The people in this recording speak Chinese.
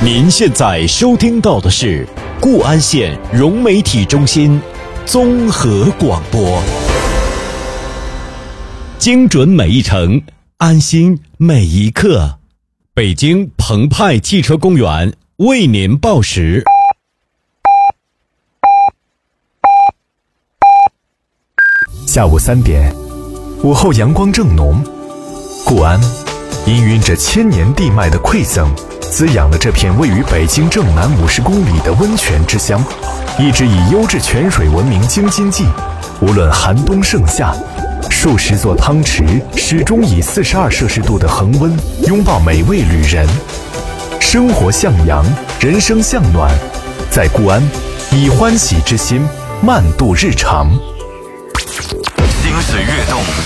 您现在收听到的是固安县融媒体中心综合广播，精准每一程，安心每一刻。北京澎湃汽车公园为您报时。 下午3点，午后阳光正浓，固安氤氲着千年地脉的馈赠，滋养了这片位于北京正南50公里的温泉之乡，一直以优质泉水闻名京津冀。无论寒冬盛夏，数十座汤池始终以42摄氏度的恒温拥抱每位旅人。生活向阳，人生向暖，在固安以欢喜之心慢度日常。 心随跃动，